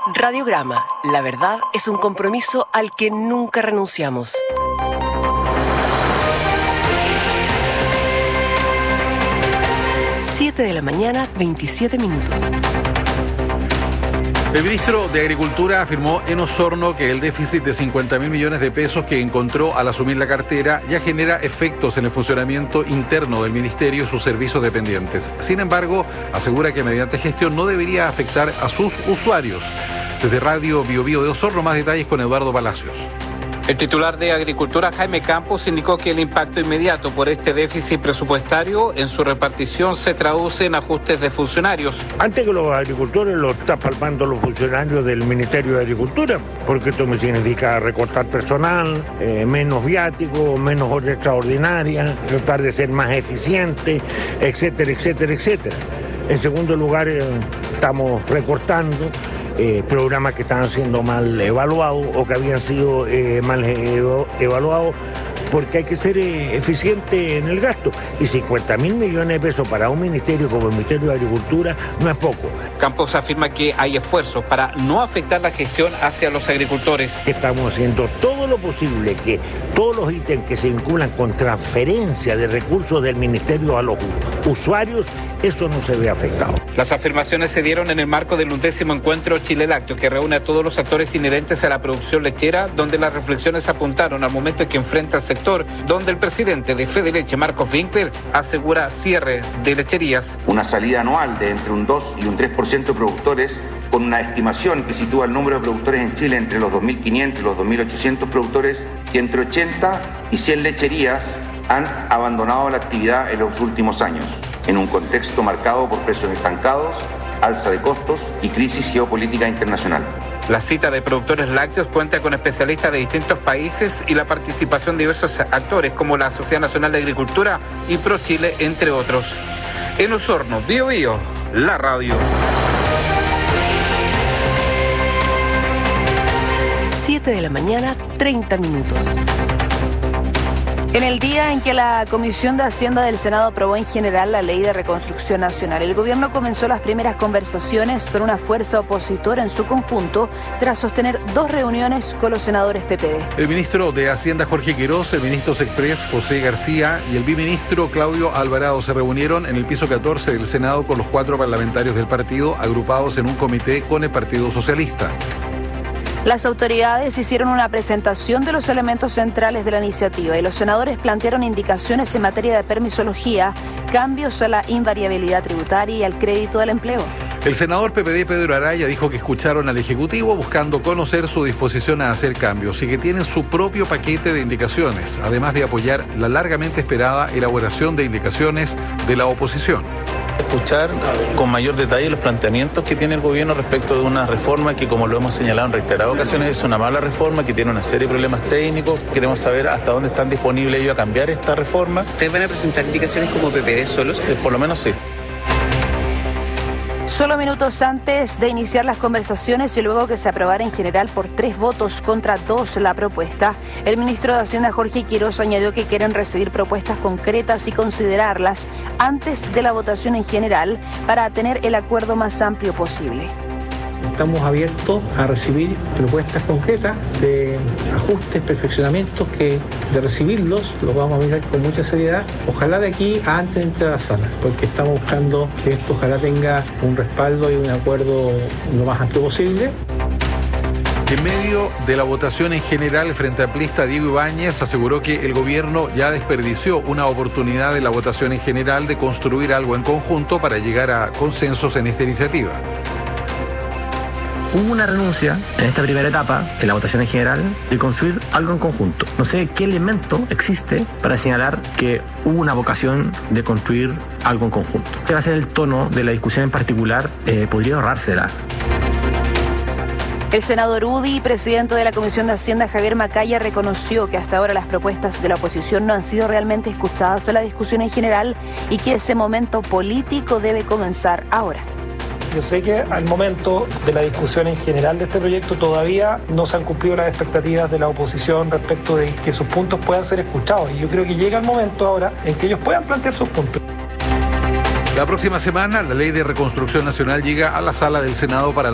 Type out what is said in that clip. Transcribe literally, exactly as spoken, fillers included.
Radiograma, la verdad es un compromiso al que nunca renunciamos. siete de la mañana, veintisiete minutos. El ministro de Agricultura afirmó en Osorno que el déficit de cincuenta mil millones de pesos que encontró al asumir la cartera ya genera efectos en el funcionamiento interno del ministerio y sus servicios dependientes. Sin embargo, asegura que mediante gestión no debería afectar a sus usuarios. Desde Radio Bio Bio de Osorno, más detalles con Eduardo Palacios. El titular de Agricultura, Jaime Campos, indicó que el impacto inmediato por este déficit presupuestario en su repartición se traduce en ajustes de funcionarios. Antes que los agricultores lo están palpando los funcionarios del Ministerio de Agricultura, porque esto me significa recortar personal, eh, menos viático, menos horas extraordinarias, tratar de ser más eficiente, etcétera, etcétera, etcétera. En segundo lugar, eh, estamos recortando Eh, programas que estaban siendo mal evaluados o que habían sido eh, mal ev- evaluados, porque hay que ser eh, eficiente en el gasto. Y cincuenta mil millones de pesos para un ministerio como el Ministerio de Agricultura no es poco. Campos afirma que hay esfuerzos para no afectar la gestión hacia los agricultores. Estamos haciendo todo lo posible que todos los ítems que se vinculan con transferencia de recursos del ministerio a los usuarios, eso no se ve afectado. Las afirmaciones se dieron en el marco del undécimo encuentro Chile Lácteo, que reúne a todos los actores inherentes a la producción lechera, donde las reflexiones apuntaron al momento en que enfrenta el sector, donde el presidente de Fede Leche, Marcos Winkler, asegura cierre de lecherías. Una salida anual de entre un dos y un tres por ciento de productores, con una estimación que sitúa el número de productores en Chile entre los dos mil quinientos y los dos mil ochocientos productores, y entre ochenta y cien lecherías han abandonado la actividad en los últimos años, en un contexto marcado por precios estancados, alza de costos y crisis geopolítica internacional. La cita de productores lácteos cuenta con especialistas de distintos países y la participación de diversos actores como la Sociedad Nacional de Agricultura y ProChile, entre otros. En Osorno, Bio Bio, la radio. siete de la mañana, treinta minutos. En el día en que la Comisión de Hacienda del Senado aprobó en general la Ley de Reconstrucción Nacional, el gobierno comenzó las primeras conversaciones con una fuerza opositora en su conjunto tras sostener dos reuniones con los senadores P P D. El ministro de Hacienda, Jorge Quirós, el ministro Sexpress, José García, y el biministro Claudio Alvarado se reunieron en el piso catorce del Senado con los cuatro parlamentarios del partido, agrupados en un comité con el Partido Socialista. Las autoridades hicieron una presentación de los elementos centrales de la iniciativa y los senadores plantearon indicaciones en materia de permisología, cambios a la invariabilidad tributaria y al crédito del empleo. El senador P P D, Pedro Araya, dijo que escucharon al Ejecutivo buscando conocer su disposición a hacer cambios y que tienen su propio paquete de indicaciones, además de apoyar la largamente esperada elaboración de indicaciones de la oposición. Escuchar con mayor detalle los planteamientos que tiene el gobierno respecto de una reforma que, como lo hemos señalado en reiteradas ocasiones, es una mala reforma que tiene una serie de problemas técnicos. Queremos saber hasta dónde están disponibles ellos a cambiar esta reforma. ¿Ustedes van a presentar indicaciones como P P D solos? Eh, por lo menos sí. Solo minutos antes de iniciar las conversaciones y luego que se aprobara en general por tres votos contra dos la propuesta, el ministro de Hacienda, Jorge Quirós, añadió que quieren recibir propuestas concretas y considerarlas antes de la votación en general para tener el acuerdo más amplio posible. Estamos abiertos a recibir propuestas concretas de ajustes, perfeccionamientos, que de recibirlos los vamos a mirar con mucha seriedad. Ojalá de aquí a antes de entrar a la sala, porque estamos buscando que esto ojalá tenga un respaldo y un acuerdo lo más amplio posible. En medio de la votación en general, el Frente Amplista Diego Ibáñez aseguró que el gobierno ya desperdició una oportunidad de la votación en general de construir algo en conjunto para llegar a consensos en esta iniciativa. Hubo una renuncia en esta primera etapa, en la votación en general, de construir algo en conjunto. No sé qué elemento existe para señalar que hubo una vocación de construir algo en conjunto. ¿Qué va a ser el tono de la discusión en particular? Eh, podría ahorrársela. El senador Udi, presidente de la Comisión de Hacienda, Javier Macaya, reconoció que hasta ahora las propuestas de la oposición no han sido realmente escuchadas en la discusión en general y que ese momento político debe comenzar ahora. Yo sé que al momento de la discusión en general de este proyecto todavía no se han cumplido las expectativas de la oposición respecto de que sus puntos puedan ser escuchados. Y yo creo que llega el momento ahora en que ellos puedan plantear sus puntos. La próxima semana, la Ley de Reconstrucción Nacional llega a la sala del Senado para la